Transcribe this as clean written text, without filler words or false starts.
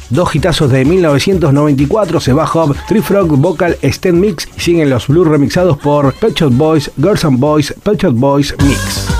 Dos hitazos de 1994, se va Hop, Tree Frog Vocal Extend Mix y siguen los blues remixados por Pet Shop Boys, Girls and Boys, Pet Shop Boys Mix.